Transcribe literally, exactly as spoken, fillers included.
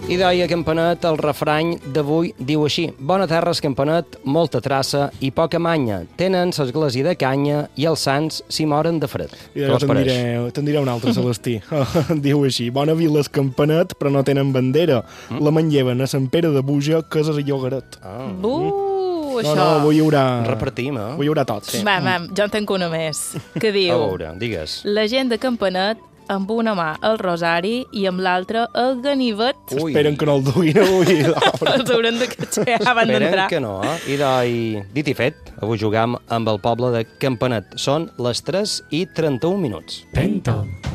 I d'ahir a Campanet el refrany d'avui diu així: bona terra és Campanet, molta traça i poca manya. Tenen l'església de canya i els sants s'hi moren de fred. I ara te'n diré, te'n diré un altre, Celestí. Diu així: bona vila és Campanet, però no tenen bandera. Mm? La manlleven a Sant Pere de Buja, que és a Llogaret. Ah. Uh, això. No, no, avui hi haurà... Repartim, eh? Avui hi haurà tots. Sí. Va, va, jo en tenc una més, que diu... A veure, digues. La gent de Campanet, amb una mà el rosari i amb l'altra el ganivet. Ui. Esperen que no el duguin avui. Els hauran de catxar abans d'entrar. Esperen que no, eh? I d'ahir, dit i fet, avui jugam amb el poble de Campanet. Són les tres i trenta-un minuts. Penta.